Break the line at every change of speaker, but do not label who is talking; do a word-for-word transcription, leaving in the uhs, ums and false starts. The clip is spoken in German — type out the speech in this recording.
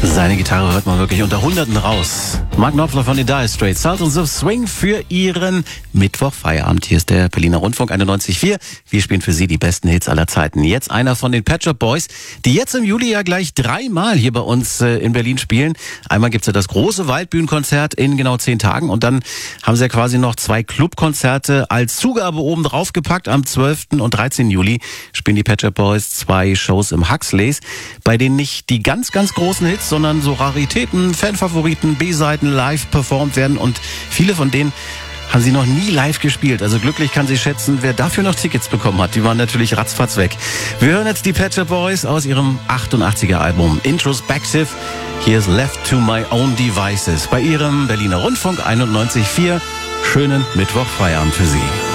Seine Gitarre hört man wirklich unter Hunderten raus. Mark Knopfler von den Dire Straits. Sultans of Swing für Ihren Mittwochfeierabend. Hier ist der Berliner Rundfunk einundneunzig Komma vier. Wir spielen für Sie die besten Hits aller Zeiten. Jetzt einer von den Pet Shop Boys, die jetzt im Juli ja gleich dreimal hier bei uns äh, in Berlin spielen. Einmal gibt's ja das große Waldbühnenkonzert in genau zehn Tagen und dann haben sie ja quasi noch zwei Clubkonzerte als Zugabe oben drauf gepackt. Am zwölften und dreizehnten Juli spielen die Pet Shop Boys zwei Shows im Huxleys, bei denen nicht die ganz, ganz großen Hits, sondern so Raritäten, Fanfavoriten, B-Seiten live performt werden und viele von denen haben sie noch nie live gespielt. Also glücklich kann sie schätzen, wer dafür noch Tickets bekommen hat. Die waren natürlich ratzfatz weg. Wir hören jetzt die Pet Shop Boys aus ihrem achtundachtziger Album Introspective. Hier ist Left to My Own Devices bei ihrem Berliner Rundfunk einundneunzig Komma vier. Schönen Mittwochfeierabend für Sie.